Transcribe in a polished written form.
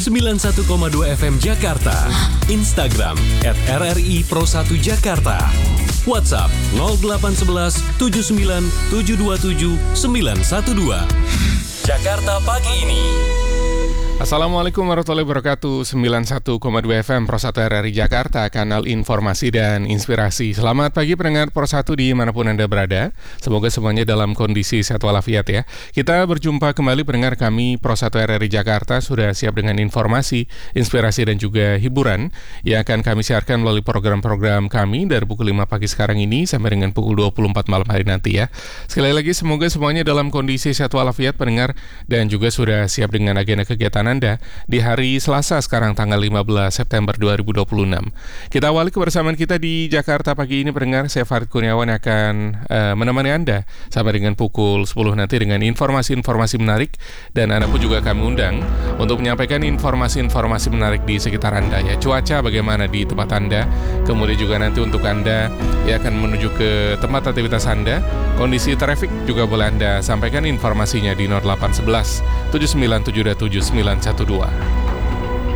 91,2 FM Jakarta. Instagram @RRI Pro 1 Jakarta. WhatsApp 0811 79 727 912. Jakarta pagi ini. Assalamualaikum warahmatullahi wabarakatuh. 91,2 FM Pro 1 RRI Jakarta, kanal informasi dan inspirasi. Selamat pagi pendengar Pro 1 dimanapun Anda berada. Semoga semuanya dalam kondisi sehat walafiat ya. Kita berjumpa kembali pendengar kami Pro 1 RRI Jakarta sudah siap dengan informasi, inspirasi dan juga hiburan yang akan kami siarkan melalui program-program kami dari pukul 5 pagi sekarang ini sampai dengan pukul 24 malam hari nanti ya. Sekali lagi semoga semuanya dalam kondisi sehat walafiat pendengar dan juga sudah siap dengan agenda kegiatan Anda di hari Selasa sekarang tanggal 15 September 2026. Kita awali kebersamaan kita di Jakarta pagi ini pendengar. Saya Farid Kurniawan akan menemani Anda sampai dengan pukul 10 nanti dengan informasi-informasi menarik, dan Anda pun juga kami undang untuk menyampaikan informasi-informasi menarik di sekitar Anda ya. Cuaca bagaimana di tempat Anda, kemudian juga nanti untuk Anda yang akan menuju ke tempat aktivitas Anda, kondisi trafik juga boleh Anda sampaikan informasinya di 0811 7972 912.